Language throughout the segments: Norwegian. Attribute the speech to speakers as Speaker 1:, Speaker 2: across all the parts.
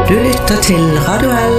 Speaker 1: Du lytter til Radio L.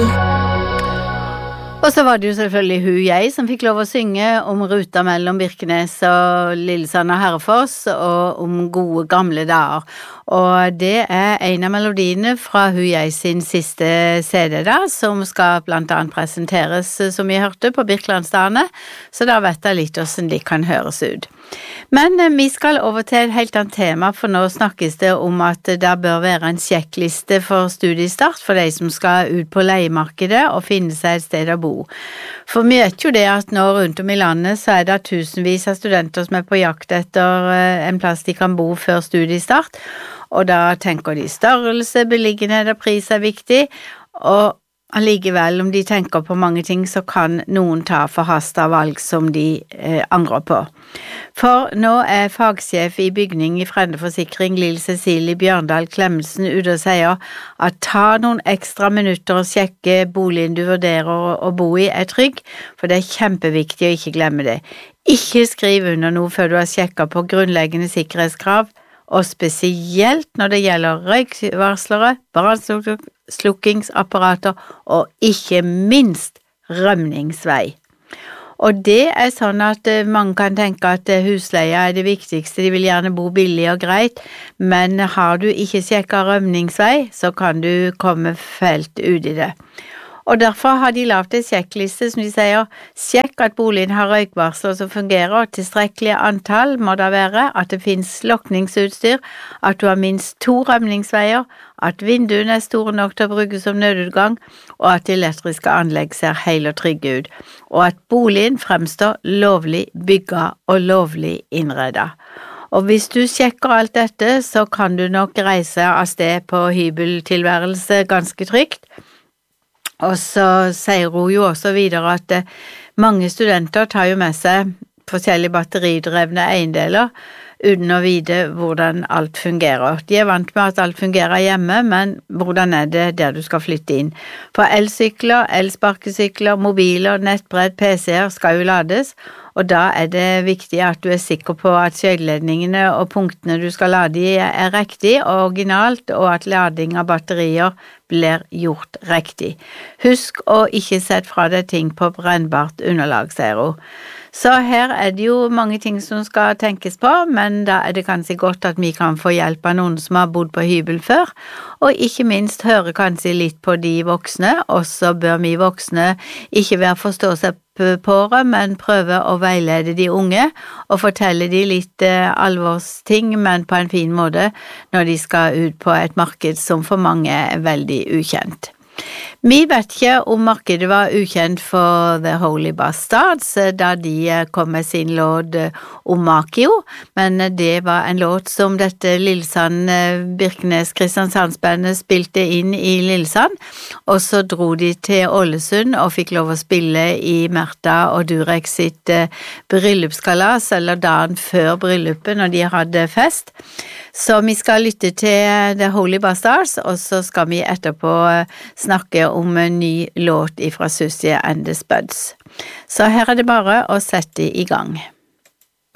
Speaker 2: Og så var det jo selvfølgelig hun jeg som fikk lov å synge om ruta mellom Birkenes og Lillesand og Herrefoss, og om gode gamle dager. Og det en av melodiene fra hun jeg sin siste CD da, som skal blant annet presenteres, som vi hørte, på Birkelandsdagene, så da vet jeg litt hvordan de kan høres ut. Men vi skal over til et helt annet tema, for nå snakkes det om at det bør være en sjekkliste for studiestart for de som skal ut på leiemarkedet og finne seg et sted å bo. For vi vet jo det at nå rundt om i landet så det tusenvis av studenter som på jakt etter en plass de kan bo før studiestart, og da tenker de størrelse, beliggenhet og pris viktig, og allikevel om de tenker på mange ting så kan noen ta forhastet valg som de angrer på. For nå fagsjef i bygning i Frende Forsikring, Lill Cecilie Bjørndal Klemmensen, ute og sier at ta noen ekstra minutter og sjekke boligen du vurderer å bo i trygg, for det kjempeviktig å ikke glemme det. Ikke skriv under noe før du har sjekket på grunnleggende sikkerhetskrav, og spesielt når det gjelder røykvarslere, brannslukkingsapparater og ikke minst rømningsvei. Og det sånn at mange kan tenke at husleie det viktigste, de vil gjerne bo billig og greit, men har du ikke sjekket rømningsvei, så kan du komme felt ut i det. Og derfor har de lavet en sjekkliste som de sier, sjekk at boligen har røykvarsler som fungerer, tilstrekkelig antall må det være, at det finnes lokningsutstyr, at du har minst 2 rømningsveier, at vinduene store nok til å brukes som nødutgang, og at elektriske anlegg ser heil og trygge ut, og at boligen fremstår lovlig bygget og lovlig innredet. Og hvis du sjekker alt dette, så kan du nok reise av sted på hybeltilværelse ganske trygt. Og så sier hun jo også videre at mange studenter tar jo med seg forskjellige batteridrevne eiendeler uten å vite hvordan alt fungerer. De vant med at alt fungerer hjemme, men hvordan det der du skal flytte inn? For elsykler, elsparkesykler, mobiler, nettbrett, PC-er skal jo lades, og da det viktig at du sikker på at skjøyteledningene og punktene du skal lade i riktig og originalt, og at lading av batterier blir gjort riktig. Husk å ikke sette fra deg ting på brennbart underlag, sier hun. Så her det jo mange ting som skal tenkes på, men da det kanskje godt at vi kan få hjelp av noen som har bodd på hybel før, og ikke minst høre kanskje litt på de voksne, og så bør vi voksne ikke være forstå seg på det, men prøve å veilede de unge, og fortelle de litt alvorsting, men på en fin måte, når de skal ut på et marked som for mange veldig ukjent. Vi vet ikke om markedet var ukjent for The Holy Bastards, da de kom med sin låt om Makio, men det var en låt som dette Lillesand, Birkenes, Kristiansandsbandet spilte inn i Lillesand, og så dro de til Ålesund og fikk lov å spille i Märtha og Durek sitt bryllupskalas, eller dagen før bryllupet når de hadde fest. Så vi skal lytte til The Holy Bastards, og så skal vi etterpå snakke om en ny låt fra Susie and the Spuds. Så her det bare å sette i gang.